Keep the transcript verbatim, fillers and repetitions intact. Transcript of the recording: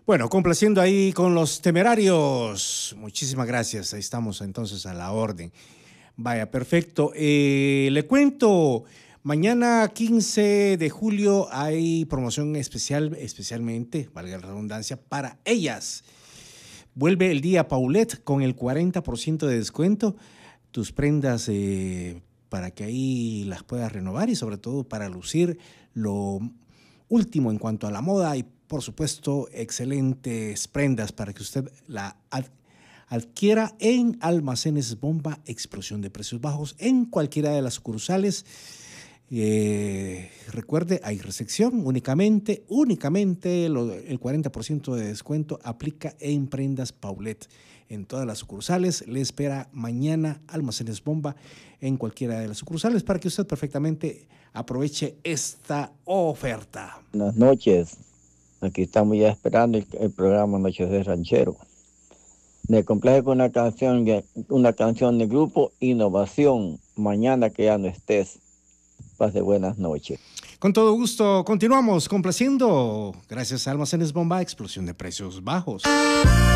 Bueno, complaciendo ahí con los Temerarios. Muchísimas gracias. Ahí estamos entonces a la orden. Vaya, perfecto. Eh, le cuento, mañana quince de julio hay promoción especial, especialmente, valga la redundancia, para ellas. Vuelve el día Paulette con el cuarenta por ciento de descuento. Tus prendas eh, para que ahí las puedas renovar y sobre todo para lucir lo último en cuanto a la moda y por supuesto excelentes prendas para que usted la ad adquiera en Almacenes Bomba, explosión de precios bajos en cualquiera de las sucursales. Eh, recuerde, hay recepción únicamente, únicamente lo, el cuarenta por ciento de descuento aplica en prendas Paulette. En todas las sucursales le espera mañana Almacenes Bomba en cualquiera de las sucursales para que usted perfectamente aproveche esta oferta. Buenas noches, aquí estamos ya esperando el, el programa Noches de Ranchero. Me complace con una canción, una canción del grupo Innovación, Mañana que ya no estés. Pase buenas noches. Con todo gusto, continuamos complaciendo. Gracias a Almacenes Bomba, explosión de precios bajos.